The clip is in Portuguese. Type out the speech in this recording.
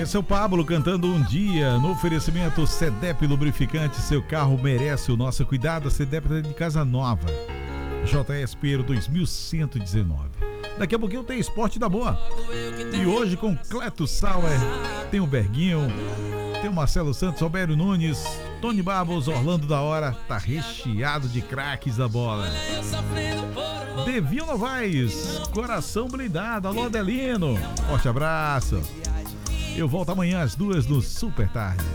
Esse é o Pablo cantando Um Dia, no oferecimento Sedep Lubrificante, seu carro merece o nosso cuidado. A Sedep é de Casa Nova, JS Pinheiro 2119. Daqui a pouquinho tem Esporte da Boa. E hoje com Cleto Sauer, tem o Berguinho, tem o Marcelo Santos, Roberto Nunes, Tony Babos, Orlando da Hora. Tá recheado de craques da bola. Devinho Novaes, Coração Blindado. Alô, Adelino, forte abraço. Eu volto amanhã às 2 no Super Tarde.